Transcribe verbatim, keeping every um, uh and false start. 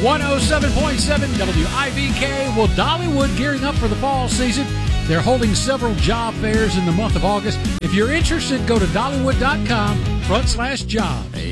one oh seven point seven W I V K. Well, Dollywood gearing up for the fall season. They're holding several job fairs in the month of August. If you're interested, go to Dollywood dot com front slash jobs.